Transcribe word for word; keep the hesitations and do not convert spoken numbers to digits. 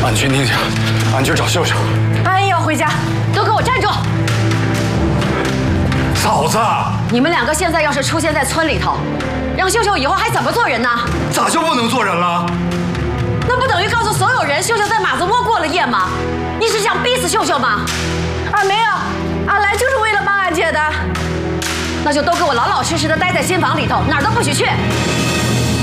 俺去宁家，俺去找秀秀。 俺也要回家，都给我站住！ 嫂子， 你们两个现在要是出现在村里头，让秀秀以后还怎么做人呢？ 咋就不能做人了？ 那不等于告诉所有人秀秀在马子窝过了夜吗？你是想逼死秀秀吗？俺没有，俺来就是为了帮俺姐的。那就都给我老老实实的待在新房里头，哪儿都不许去。